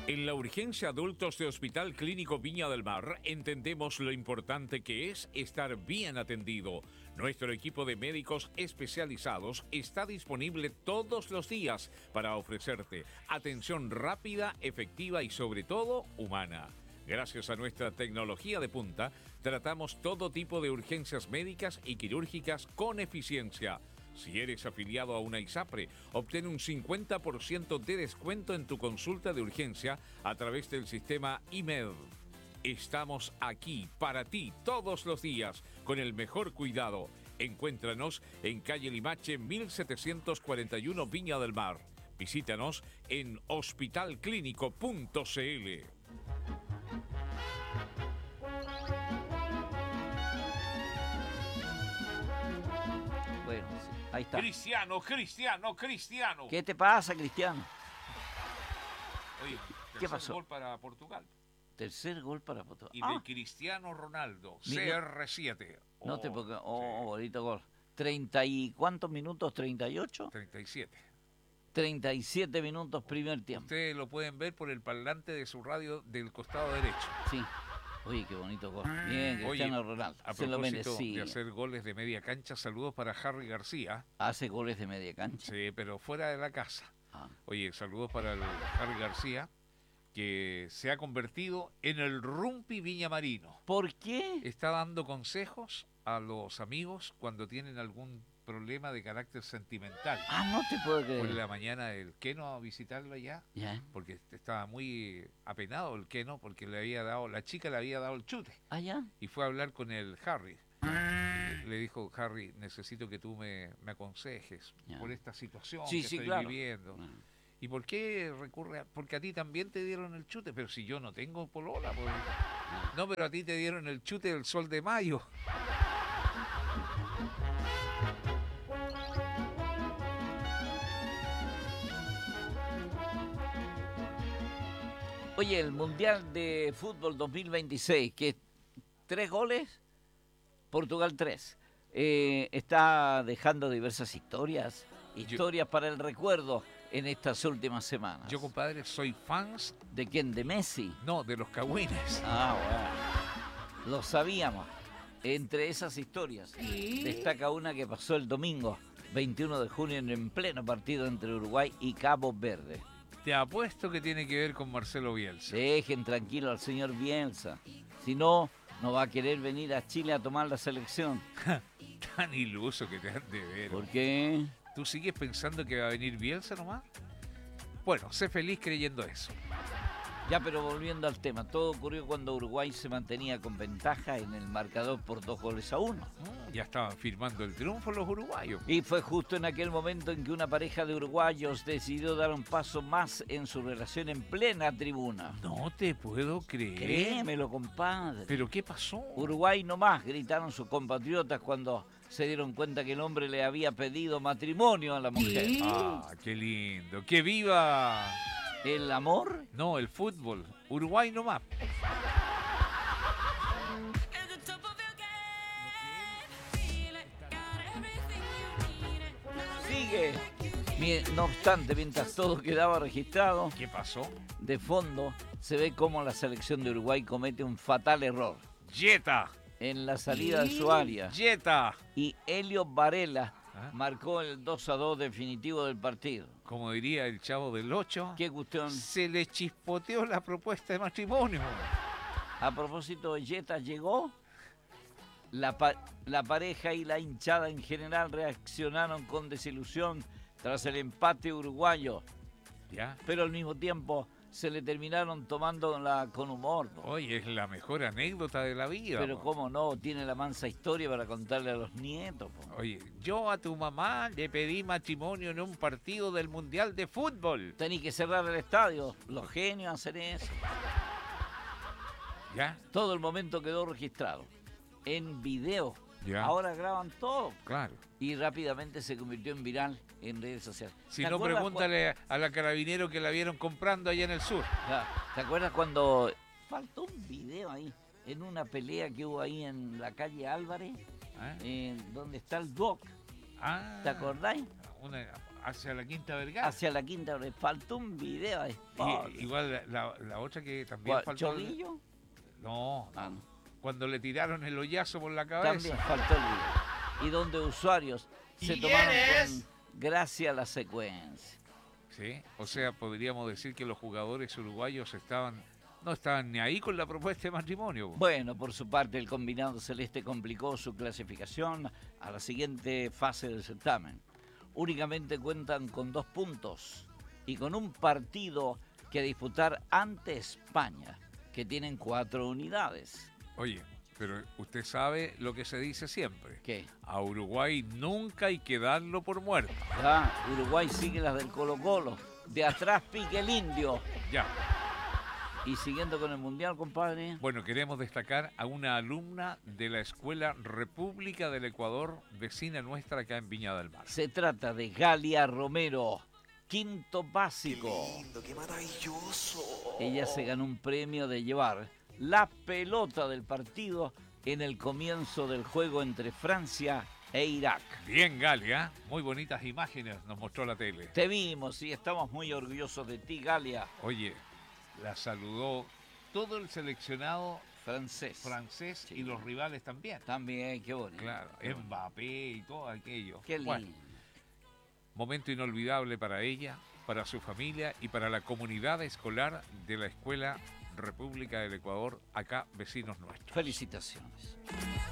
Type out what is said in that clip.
En la urgencia adultos de Hospital Clínico Viña del Mar entendemos lo importante que es estar bien atendido. Nuestro equipo de médicos especializados está disponible todos los días para ofrecerte atención rápida, efectiva y sobre todo humana. Gracias a nuestra tecnología de punta, tratamos todo tipo de urgencias médicas y quirúrgicas con eficiencia. Si eres afiliado a una ISAPRE, obtén un 50% de descuento en tu consulta de urgencia a través del sistema IMED. Estamos aquí para ti todos los días con el mejor cuidado. Encuéntranos en calle Limache 1741 Viña del Mar. Visítanos en hospitalclínico.cl. Bueno, sí, ahí está. Cristiano. ¿Qué te pasa, Cristiano? Oye, ¿Qué pasó? Gol para Portugal. Tercer gol para Portugal. Y de Cristiano Ronaldo, Mira, CR7. no te pongas. Sí. Bonito gol. ¿30 y cuántos minutos? ¿38? 37. 37 minutos primer tiempo. Ustedes lo pueden ver por el parlante de su radio del costado derecho. Sí. Oye, qué bonito gol. Bien, Cristiano Ronaldo. A Se lo propósito merecía. de hacer goles de media cancha, saludos para Harry García. Hace goles de media cancha. Sí, pero fuera de la casa. Ah. Oye, saludos para el Harry García, que se ha convertido en el Rumpi Viñamarino. ¿Por qué? Está dando consejos a los amigos cuando tienen algún problema de carácter sentimental. No te puedo Fue en creer. la mañana el Keno a visitarlo allá, Ya. porque estaba muy apenado el Keno, porque la chica le había dado el chute, ¿Ya? y fue a hablar con el Harry. Le dijo, Harry, necesito que tú me aconsejes Ya. por esta situación Sí, que sí, estoy claro. viviendo. Ah. ¿Y por qué recurre porque a ti también te dieron el chute? Pero si yo no tengo polola, pues. No, pero a ti te dieron el chute del Sol de Mayo. Oye, el Mundial de Fútbol 2026, que 3 goles, Portugal 3. Está dejando diversas historias para el recuerdo en estas últimas semanas. Yo, compadre, soy fans. ¿De quién? ¿De Messi? No, de los cagüines. Bueno. Lo sabíamos. Entre esas historias destaca una que pasó el domingo, 21 de junio, en pleno partido entre Uruguay y Cabo Verde. Te apuesto que tiene que ver con Marcelo Bielsa. Dejen tranquilo al señor Bielsa. Si no, no va a querer venir a Chile a tomar la selección. Tan iluso que te han de ver. ¿Por qué? ¿Tú sigues pensando que va a venir Bielsa nomás? Bueno, sé feliz creyendo eso. Ya, pero volviendo al tema, todo ocurrió cuando Uruguay se mantenía con ventaja en el marcador por 2-1. Ya estaban firmando el triunfo los uruguayos. Y fue justo en aquel momento en que una pareja de uruguayos decidió dar un paso más en su relación en plena tribuna. No te puedo creer. Créemelo, compadre. ¿Pero qué pasó? Uruguay nomás, gritaron sus compatriotas cuando se dieron cuenta que el hombre le había pedido matrimonio a la mujer. Qué lindo. ¡Que viva! ¿El amor? No, el fútbol. Uruguay nomás. Sigue. No obstante, mientras todo quedaba registrado, ¿Qué pasó? de fondo se ve cómo la selección de Uruguay comete un fatal error ¡Jetta! en la salida de su área. ¡Jetta! Y Elio Varela marcó el 2-2 definitivo del partido. Como diría el Chavo del 8, ¿Qué cuestión? se le chispoteó la propuesta de matrimonio. A propósito, Jetta llegó. La pareja y la hinchada en general reaccionaron con desilusión tras el empate uruguayo. ¿Ya? Pero al mismo tiempo se le terminaron tomándola con humor. Oye, es la mejor anécdota de la vida. Pero cómo no, tiene la mansa historia para contarle a los nietos. Oye, yo a tu mamá le pedí matrimonio en un partido del Mundial de Fútbol. Tení que cerrar el estadio. Los genios hacen eso. ¿Ya? Todo el momento quedó registrado en video. Ya. Ahora graban todo. Claro. Y rápidamente se convirtió en viral en redes sociales. Si no, pregúntale a la carabinero que la vieron comprando allá en el sur. ¿Te acuerdas cuando faltó un video ahí, en una pelea que hubo ahí en la calle Álvarez, donde está el Doc? ¿Te acordáis? hacia la Quinta Vergara. Hacia la Quinta Vergara. Faltó un video. Igual la otra que también faltó. ¿Chodillo? No, Ah, no. cuando le tiraron el hoyazo por la cabeza. También faltó el video. Y donde usuarios se tomaron con gracia la secuencia. Sí, o sea, podríamos decir que los jugadores uruguayos no estaban ni ahí con la propuesta de matrimonio. Bueno, por su parte, el combinado celeste complicó su clasificación a la siguiente fase del certamen. Únicamente cuentan con 2 puntos y con un partido que disputar ante España, que tienen 4 unidades. Oye, pero usted sabe lo que se dice siempre. ¿Qué? A Uruguay nunca hay que darlo por muerto. Ya, Uruguay sigue las del Colo-Colo. De atrás pique el indio. Ya. Y siguiendo con el Mundial, compadre. Bueno, queremos destacar a una alumna de la Escuela República del Ecuador, vecina nuestra acá en Viña del Mar. Se trata de Galia Romero, quinto básico. ¡Qué lindo, qué maravilloso! Ella se ganó un premio de llevar la pelota del partido en el comienzo del juego entre Francia e Irak. Bien, Galia, muy bonitas imágenes nos mostró la tele. Te vimos y estamos muy orgullosos de ti, Galia. Oye, la saludó todo el seleccionado Francés. sí. Y los rivales también. También, qué bonito. Claro, Mbappé y todo aquello. Qué lindo. Bueno, momento inolvidable para ella, para su familia y para la comunidad escolar de la Escuela República del Ecuador, acá vecinos nuestros. Felicitaciones.